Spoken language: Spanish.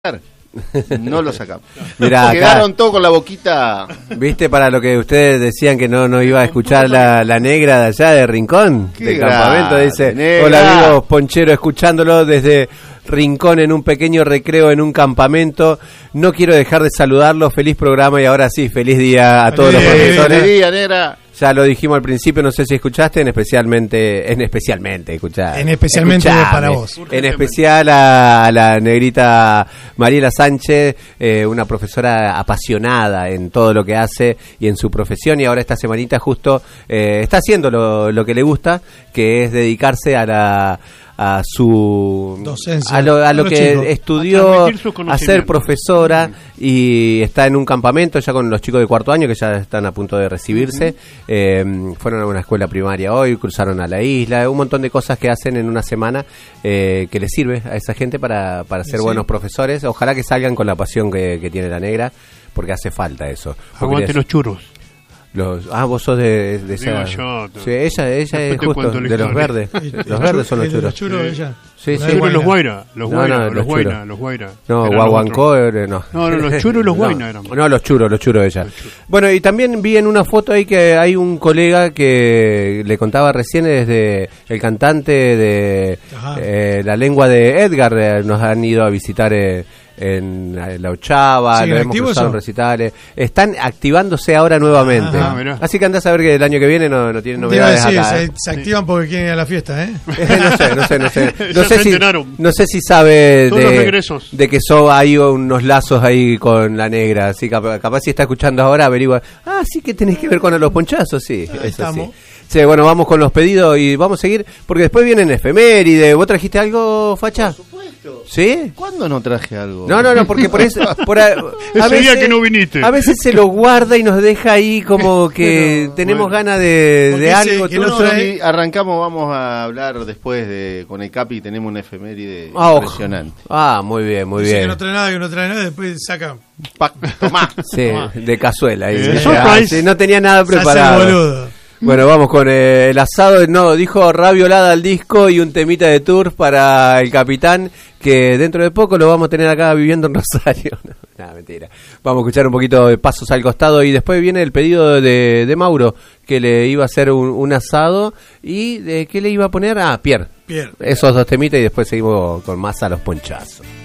No lo sacamos. Mirá, quedaron todos con la boquita. ¿Viste? Para lo que ustedes decían que no iba a escuchar la negra de allá de Rincón, del campamento, dice: negra. Hola amigos Ponchero, escuchándolo desde Rincón en un pequeño recreo en un campamento. No quiero dejar de saludarlo. Feliz programa y ahora sí, feliz día a todos los profesores. Feliz día, negra. Ya lo dijimos al principio, no sé si escuchaste, en especialmente para vos. En especial a la negrita Mariela Sánchez, una profesora apasionada en todo lo que hace y en su profesión, y ahora esta semanita justo está haciendo lo que le gusta, que es dedicarse a su docencia, a lo que chicos estudió, a ser profesora, y está en un campamento ya con los chicos de cuarto año que ya están a punto de recibirse. Fueron a una escuela primaria hoy, cruzaron a la isla, un montón de cosas que hacen en una semana que les sirve a esa gente para ser buenos profesores. Ojalá que salgan con la pasión que tiene la negra, porque hace falta eso. Aguante los churros. Vos sos de esa. Yo, sí, ella es justo de los verdes. Los verdes son los churros. Los churros ella. Sí. Los guaira, los guaira. No, guaguancó, no. No, los churros y los guaina eran. No, los churros ella. Bueno, y también vi en una foto ahí que hay un colega que le contaba recién, desde el cantante de La Lengua de Edgar, nos han ido a visitar en la Ochava, lo hemos cruzado en recitales. Están activándose ahora nuevamente. Así que andás a ver que el año que viene no tienen novedades acá. Se activan porque quieren ir a la fiesta, No sé si sabe de que hay unos lazos ahí con la negra. Así capaz si está escuchando ahora averigua. Sí que tenés que ver con los ponchazos, sí. Estamos. Sí, bueno, vamos con los pedidos y vamos a seguir porque después vienen efemérides. ¿Vos trajiste algo, Facha? Por supuesto. ¿Sí? ¿Cuándo no traje algo? No, porque por eso ese día que no viniste. A veces se lo guarda y nos deja ahí como que tenemos ganas de algo. Arrancamos, vamos a hablar después con el Capi, tenemos una efeméride impresionante. Muy bien. Que no trae nada, después saca. Tomá. Sí, de cazuela. No tenía nada preparado. Se hace boludo. Bueno, vamos con el asado. Dijo raviolada al disco y un temita de tour para el capitán, que dentro de poco lo vamos a tener acá viviendo en Rosario. No, mentira. Vamos a escuchar un poquito de Pasos al Costado y después viene el pedido de Mauro, que le iba a hacer un asado. ¿Y de qué le iba a poner? Pierre. Esos dos temitas y después seguimos con más a los ponchazos.